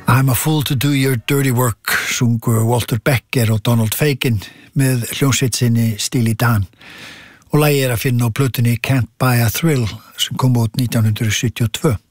I'm a fool to do your dirty work, sungu Walter Becker og Donald Fagen með hljómsveit sinni Steely Dan. Og lagið að finna á plötunni Can't Buy a Thrill sem kom út 1972.